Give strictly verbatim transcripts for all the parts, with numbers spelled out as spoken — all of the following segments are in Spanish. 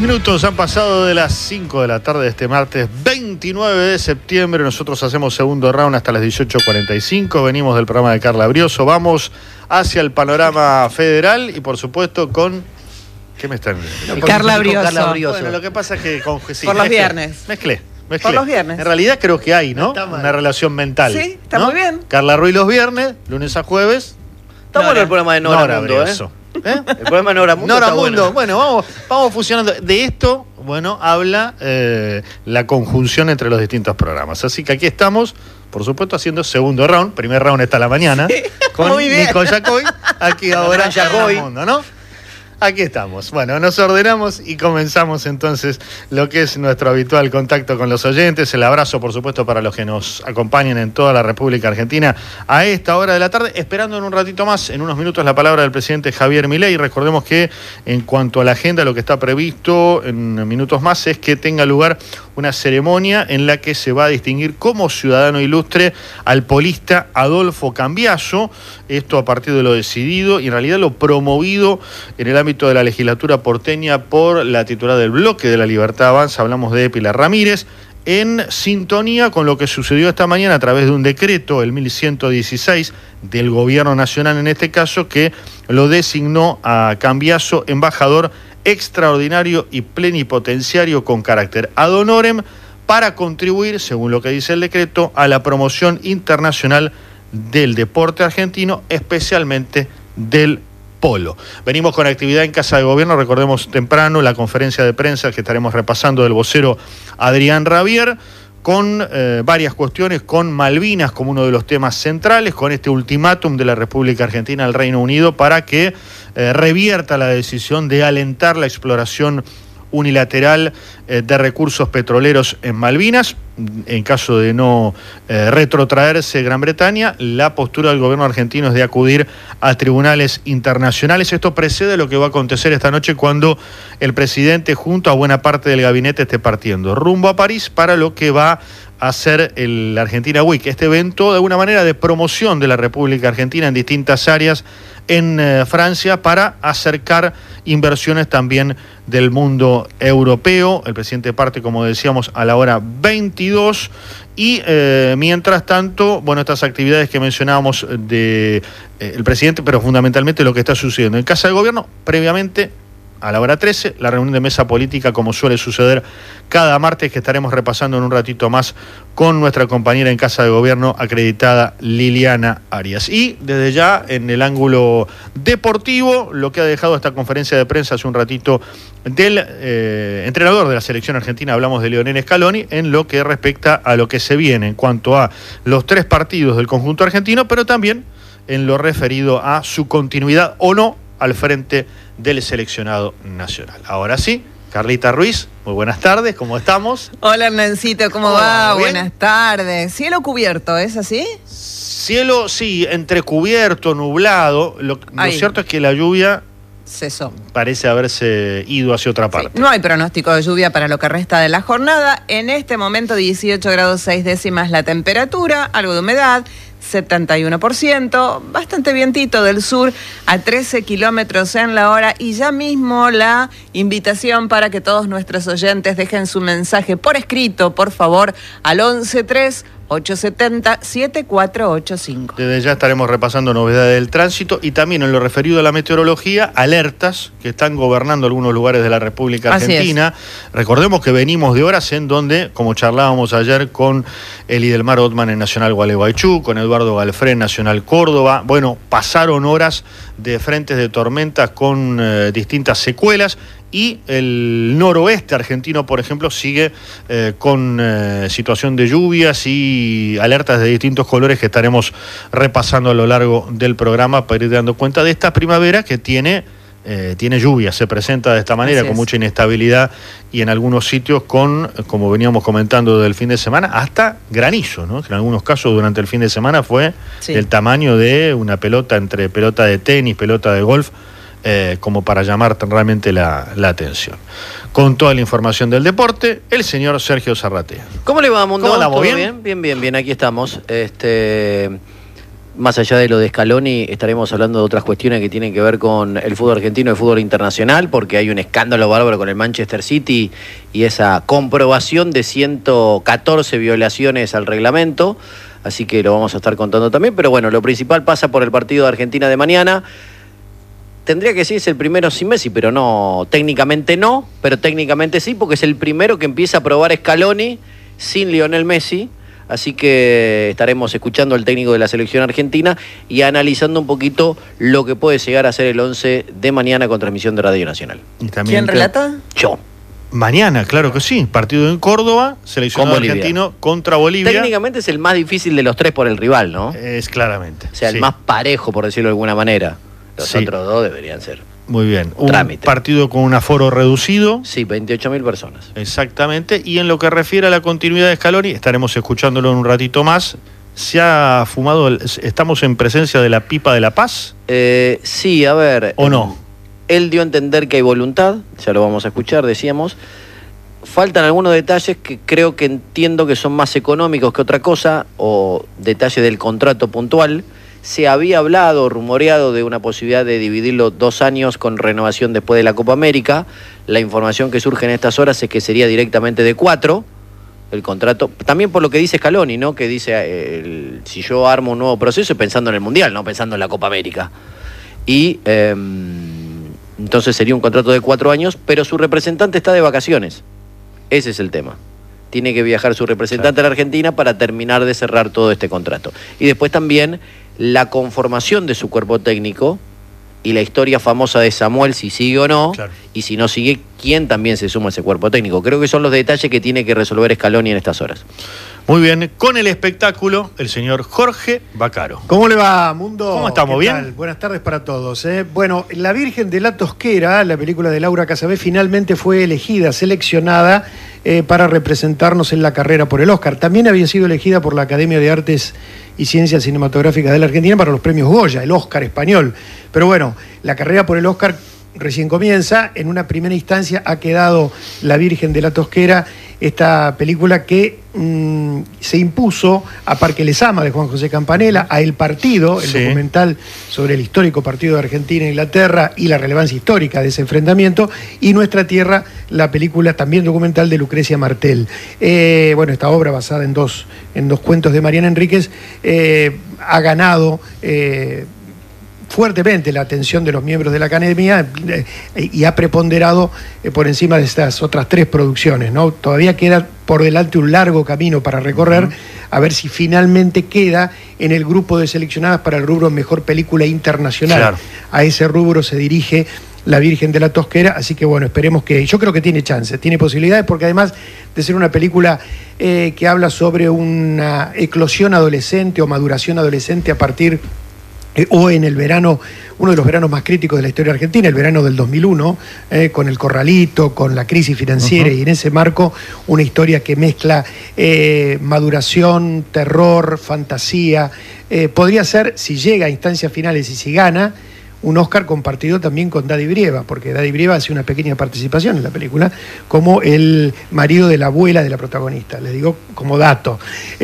minutos han pasado de las cinco de la tarde de este martes veintinueve de septiembre. Nosotros hacemos segundo round hasta las dieciocho cuarenta y cinco. Venimos del programa de Carla Brioso. Vamos hacia el panorama federal y por supuesto con... ¿Qué me están viendo? Carla Brioso. Carla Brioso. Bueno, lo que pasa es que... Con, sí, por los mezclé, viernes. Mezclé, mezclé. Por los viernes. En realidad creo que hay, ¿no? Una relación mental. Sí, está ¿no? muy bien. Carla Ruiz los viernes, lunes a jueves. Está bueno el programa de Nora, Nora Mundo, Brioso. ¿eh? El programa de Nora Mundo Nora está Mundo, bueno. bueno, vamos, vamos fusionando. De esto, bueno, habla eh, la conjunción entre los distintos programas. Así que aquí estamos, por supuesto, haciendo segundo round. Primer round está a la mañana. Sí, con muy bien. Nico Yacoy. Aquí ahora Yacoy. Nora Mundo, ¿no? Aquí estamos. Bueno, nos ordenamos y comenzamos entonces lo que es nuestro habitual contacto con los oyentes. El abrazo, por supuesto, para los que nos acompañan en toda la República Argentina a esta hora de la tarde. Esperando en un ratito más, en unos minutos, la palabra del presidente Javier Milei. Recordemos que en cuanto a la agenda, lo que está previsto en minutos más es que tenga lugar una ceremonia en la que se va a distinguir como ciudadano ilustre al polista Adolfo Cambiaso. Esto a partir de lo decidido y en realidad lo promovido en el ámbito de la legislatura porteña por la titular del bloque de La Libertad Avanza, hablamos de Pilar Ramírez, en sintonía con lo que sucedió esta mañana a través de un decreto, el mil ciento dieciséis, del Gobierno Nacional en este caso, que lo designó a Cambiaso embajador extraordinario y plenipotenciario con carácter ad honorem para contribuir, según lo que dice el decreto, a la promoción internacional del deporte argentino, especialmente del polo. Venimos con actividad en Casa de Gobierno, recordemos temprano la conferencia de prensa que estaremos repasando del vocero Adrián Rabier, con eh, varias cuestiones, con Malvinas como uno de los temas centrales, con este ultimátum de la República Argentina al Reino Unido para que eh, revierta la decisión de alentar la exploración unilateral eh, de recursos petroleros en Malvinas. En caso de no eh, retrotraerse Gran Bretaña, la postura del gobierno argentino es de acudir a tribunales internacionales. Esto precede lo que va a acontecer esta noche cuando el presidente junto a buena parte del gabinete esté partiendo rumbo a París para lo que va a hacer el Argentina Week, este evento de alguna manera de promoción de la República Argentina en distintas áreas en eh, Francia para acercar inversiones también del mundo europeo. El presidente parte, como decíamos, a la hora veintidós y eh, mientras tanto, bueno, estas actividades que mencionábamos de eh, el presidente, pero fundamentalmente lo que está sucediendo en Casa de Gobierno, previamente a la hora trece, la reunión de mesa política, como suele suceder cada martes, que estaremos repasando en un ratito más con nuestra compañera en Casa de Gobierno, acreditada Liliana Arias. Y desde ya, en el ángulo deportivo, lo que ha dejado esta conferencia de prensa hace un ratito del eh, entrenador de la selección argentina, hablamos de Lionel Scaloni, en lo que respecta a lo que se viene en cuanto a los tres partidos del conjunto argentino, pero también en lo referido a su continuidad o no al frente del seleccionado nacional. Ahora sí, Carlita Ruiz, muy buenas tardes, ¿cómo estamos? Hola Hernancito, ¿cómo Hola, va? ¿bien? Buenas tardes. Cielo cubierto, ¿es así? Cielo, sí, entrecubierto, nublado. Lo, lo cierto es que la lluvia cesó. Parece haberse ido hacia otra parte. Sí, no hay pronóstico de lluvia para lo que resta de la jornada. En este momento dieciocho grados seis décimas la temperatura, algo de humedad, setenta y uno por ciento, bastante vientito del sur a trece kilómetros en la hora y ya mismo la invitación para que todos nuestros oyentes dejen su mensaje por escrito, por favor, al once tres ocho siete cero siete cuatro ocho cinco. Desde ya estaremos repasando novedades del tránsito y también en lo referido a la meteorología, alertas que están gobernando algunos lugares de la República Argentina. Recordemos que venimos de horas en donde, como charlábamos ayer con Eli del Mar Otman en Nacional Gualeguaychú, con Eduardo Galfré en Nacional Córdoba, bueno, pasaron horas de frentes de tormentas con eh, distintas secuelas. Y el noroeste argentino, por ejemplo, sigue eh, con eh, situación de lluvias y alertas de distintos colores que estaremos repasando a lo largo del programa para ir dando cuenta de esta primavera que tiene, eh, tiene lluvia, se presenta de esta manera, Así con es. mucha inestabilidad y en algunos sitios con, como veníamos comentando del fin de semana, hasta granizo, ¿no? Que en algunos casos durante el fin de semana fue Sí. del tamaño de una pelota entre pelota de tenis, pelota de golf, Eh, como para llamar realmente la, la atención. Con toda la información del deporte, el señor Sergio Zarratea. ¿Cómo le va, Mundo? ¿Cómo andamos? ¿Todo ¿Bien? bien? Bien, bien, bien, aquí estamos. Este, más allá de lo de Scaloni, estaremos hablando de otras cuestiones que tienen que ver con el fútbol argentino y el fútbol internacional, porque hay un escándalo bárbaro con el Manchester City y esa comprobación de ciento catorce violaciones al reglamento, así que lo vamos a estar contando también, pero bueno, lo principal pasa por el partido de Argentina de mañana. Tendría que sí, es el primero sin Messi, pero no, técnicamente no, pero técnicamente sí, porque es el primero que empieza a probar Scaloni sin Lionel Messi. Así que estaremos escuchando al técnico de la selección argentina y analizando un poquito lo que puede llegar a ser el once de mañana con transmisión de Radio Nacional. ¿Y también ¿Quién relata? Yo. Mañana, claro que sí. Partido en Córdoba, seleccionado argentino contra Bolivia. Técnicamente es el más difícil de los tres por el rival, ¿no? Es claramente. O sea, el sí. más parejo, por decirlo de alguna manera. Los sí. otros dos deberían ser. Muy bien. Un trámite. Partido con un aforo reducido. Sí, veintiocho mil personas. Exactamente. Y en lo que refiere a la continuidad de Scaloni, estaremos escuchándolo en un ratito más. ¿Se ha fumado, el, estamos en presencia de la pipa de la paz? Eh, sí, a ver. ¿O no? Él dio a entender que hay voluntad, ya lo vamos a escuchar, decíamos. Faltan algunos detalles que creo que entiendo que son más económicos que otra cosa, o detalles del contrato puntual. Se había hablado, rumoreado de una posibilidad de dividirlo dos años con renovación después de la Copa América. La información que surge en estas horas es que sería directamente de cuatro el contrato. También por lo que dice Scaloni, ¿no? Que dice, el, si yo armo un nuevo proceso, pensando en el Mundial, no pensando en la Copa América. Y eh, entonces sería un contrato de cuatro años, pero su representante está de vacaciones. Ese es el tema. Tiene que viajar su representante claro. a la Argentina para terminar de cerrar todo este contrato. Y después también la conformación de su cuerpo técnico y la historia famosa de Samuel, si sigue o no, claro. y si no sigue, quién también se suma a ese cuerpo técnico. Creo que son los detalles que tiene que resolver Scaloni en estas horas. Muy bien, con el espectáculo, el señor Jorge Vaccaro. ¿Cómo le va, Mundo? ¿Cómo estamos? ¿Bien? Tal? Buenas tardes para todos. ¿eh? Bueno, La Virgen de la Tosquera, la película de Laura Casabé, finalmente fue elegida, seleccionada eh, para representarnos en la carrera por el Oscar. También había sido elegida por la Academia de Artes y Ciencias Cinematográficas de la Argentina para los premios Goya, el Oscar español. Pero bueno, la carrera por el Oscar recién comienza. En una primera instancia ha quedado La Virgen de la Tosquera, esta película que mmm, se impuso a Parque Lezama de Juan José Campanella, a El Partido, el sí. documental sobre el histórico partido de Argentina e Inglaterra y la relevancia histórica de ese enfrentamiento, y Nuestra Tierra, la película también documental de Lucrecia Martel. Eh, bueno, esta obra basada en dos, en dos cuentos de Mariana Enríquez eh, ha ganado Eh, fuertemente la atención de los miembros de la Academia eh, y ha preponderado eh, por encima de estas otras tres producciones, ¿no? Todavía queda por delante un largo camino para recorrer, uh-huh. a ver si finalmente queda en el grupo de seleccionadas para el rubro Mejor Película Internacional. Claro. A ese rubro se dirige La Virgen de la Tosquera, así que bueno, esperemos que... Yo creo que tiene chances, tiene posibilidades, porque además de ser una película eh, que habla sobre una eclosión adolescente o maduración adolescente a partir... Eh, o en el verano, uno de los veranos más críticos de la historia argentina, el verano del dos mil uno, eh, con el corralito, con la crisis financiera, uh-huh. y en ese marco una historia que mezcla eh, maduración, terror, fantasía. Eh, podría ser, si llega a instancias finales y si gana, un Oscar compartido también con Daddy Brieva, porque Daddy Brieva hace una pequeña participación en la película como el marido de la abuela de la protagonista, le digo como dato.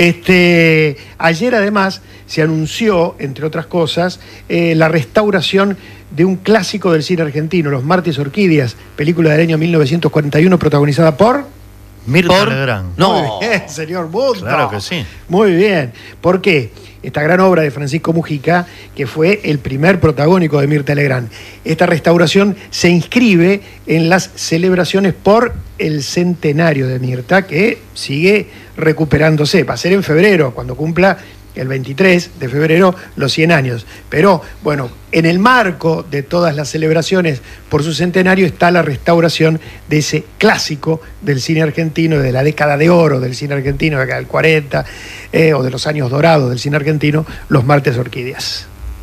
Este, ayer además se anunció, entre otras cosas, eh, la restauración de un clásico del cine argentino, Los Martes Orquídeas, película del año mil novecientos cuarenta y uno protagonizada por... Mirta Legrand. No, muy bien, señor Mundo. Claro que sí. Muy bien. ¿Por qué? Esta gran obra de Francisco Mujica, que fue el primer protagónico de Mirta Legrand. Esta restauración se inscribe en las celebraciones por el centenario de Mirta, que sigue recuperándose. Va a ser en febrero, cuando cumpla el veintitrés de febrero los cien años. Pero, bueno, en el marco de todas las celebraciones por su centenario está la restauración de ese clásico del cine argentino, de la década de oro del cine argentino, de la década del cuarenta, eh, o de los años dorados del cine argentino, Los Martes Orquídeas.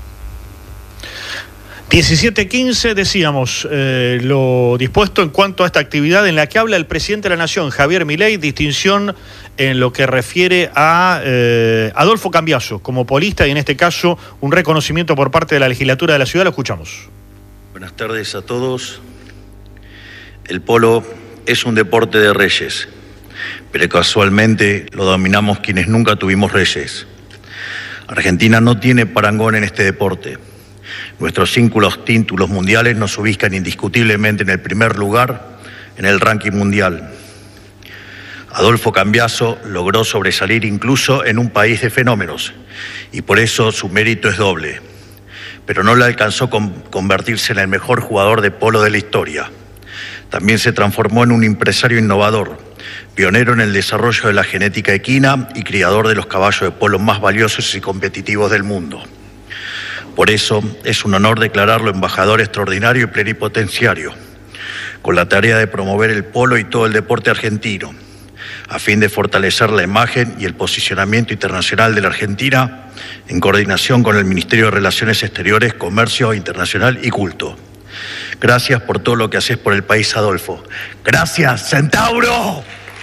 diecisiete quince, decíamos, eh, lo dispuesto en cuanto a esta actividad en la que habla el presidente de la Nación, Javier Milei, distinción en lo que refiere a eh, Adolfo Cambiaso como polista, y en este caso un reconocimiento por parte de la legislatura de la ciudad. Lo escuchamos. Buenas tardes a todos. El polo es un deporte de reyes, pero casualmente lo dominamos quienes nunca tuvimos reyes. Argentina no tiene parangón en este deporte. Nuestros cinco títulos mundiales nos ubican indiscutiblemente en el primer lugar en el ranking mundial. Adolfo Cambiaso logró sobresalir incluso en un país de fenómenos y por eso su mérito es doble. Pero no le alcanzó con convertirse en el mejor jugador de polo de la historia. También se transformó en un empresario innovador, pionero en el desarrollo de la genética equina y criador de los caballos de polo más valiosos y competitivos del mundo. Por eso es un honor declararlo embajador extraordinario y plenipotenciario, con la tarea de promover el polo y todo el deporte argentino, a fin de fortalecer la imagen y el posicionamiento internacional de la Argentina en coordinación con el Ministerio de Relaciones Exteriores, Comercio Internacional y Culto. Gracias por todo lo que haces por el país, Adolfo. ¡Gracias, Centauro!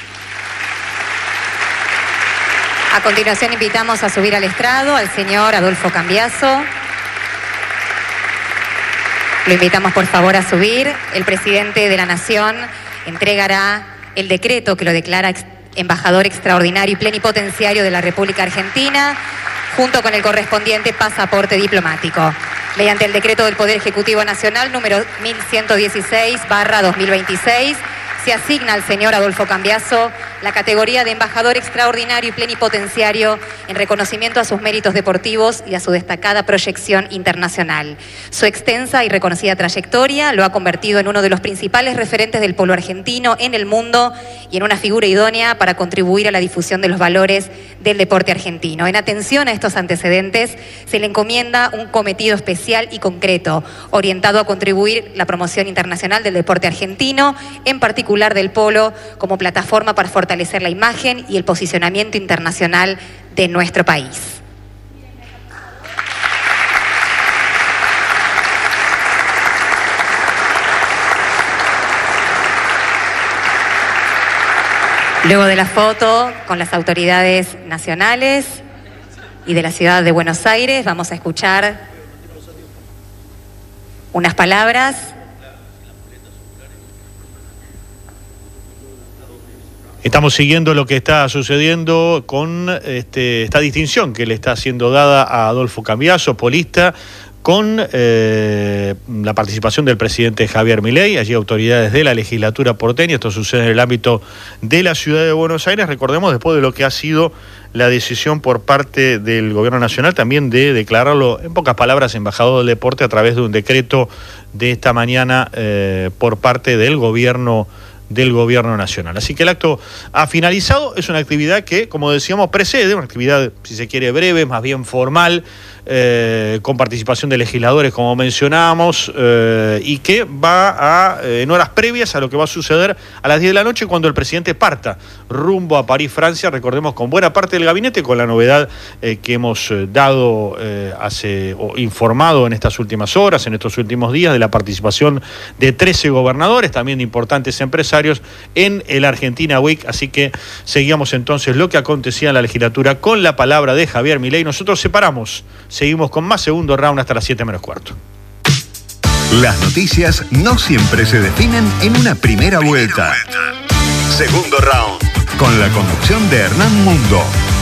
A continuación invitamos a subir al estrado al señor Adolfo Cambiaso. Lo invitamos por favor a subir. El presidente de la Nación entregará el decreto que lo declara ex embajador extraordinario y plenipotenciario de la República Argentina, junto con el correspondiente pasaporte diplomático. Mediante el decreto del Poder Ejecutivo Nacional número mil ciento dieciséis barra dos mil veintiséis, se asigna al señor Adolfo Cambiaso la categoría de embajador extraordinario y plenipotenciario en reconocimiento a sus méritos deportivos y a su destacada proyección internacional. Su extensa y reconocida trayectoria lo ha convertido en uno de los principales referentes del polo argentino en el mundo y en una figura idónea para contribuir a la difusión de los valores del deporte argentino. En atención a estos antecedentes, se le encomienda un cometido especial y concreto, orientado a contribuir la promoción internacional del deporte argentino, en particular del polo, como plataforma para fortalecer la imagen y el posicionamiento internacional de nuestro país. Luego de la foto con las autoridades nacionales y de la ciudad de Buenos Aires, vamos a escuchar unas palabras Estamos siguiendo lo que está sucediendo con este, esta distinción que le está siendo dada a Adolfo Cambiaso, polista, con eh, la participación del presidente Javier Milei, allí autoridades de la legislatura porteña. Esto sucede en el ámbito de la ciudad de Buenos Aires. Recordemos, después de lo que ha sido la decisión por parte del gobierno nacional también de declararlo, en pocas palabras, embajador del deporte a través de un decreto de esta mañana eh, por parte del gobierno del gobierno nacional. Así que el acto ha finalizado. Es una actividad que, como decíamos, precede, una actividad, si se quiere, breve, más bien formal, eh, con participación de legisladores, como mencionábamos, eh, y que va a, eh, en horas previas a lo que va a suceder a las diez de la noche, cuando el presidente parta rumbo a París, Francia, recordemos, con buena parte del gabinete, con la novedad eh, que hemos eh, dado, eh, hace, o informado en estas últimas horas, en estos últimos días, de la participación de trece gobernadores, también de importantes empresarios, en el Argentina Week. Así que seguíamos entonces lo que acontecía en la legislatura con la palabra de Javier Milei. Nosotros separamos, seguimos con más segundo round hasta las siete menos cuarto. Las noticias no siempre se definen en una primera vuelta. Segundo round, con la conducción de Hernán Mundo.